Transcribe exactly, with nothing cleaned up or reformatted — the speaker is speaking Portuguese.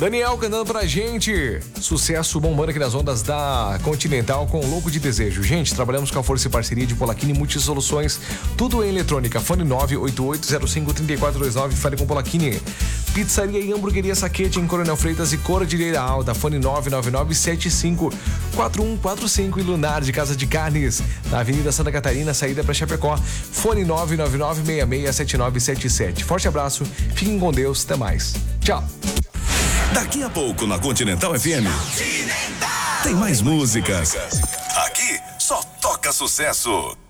Daniel cantando pra gente. Sucesso bombando aqui nas ondas da Continental com Louco de Desejo. Gente, trabalhamos com a força e parceria de Polaquini Multisoluções. Tudo em eletrônica. Fone nove oito oito zero cinco três quatro dois nove. Fale com Polaquini. Pizzaria e hamburgueria Saquete em Coronel Freitas e Cordilheira Alta. Fone nove nove nove sete cinco quatro um quatro cinco. E Lunar de Casa de Carnes na Avenida Santa Catarina, saída para Chapecó. Fone nove nove nove seis seis sete nove sete sete. Forte abraço, fiquem com Deus, até mais. Tchau. Daqui a pouco na Continental F M Continental. Tem mais músicas. Aqui só toca sucesso.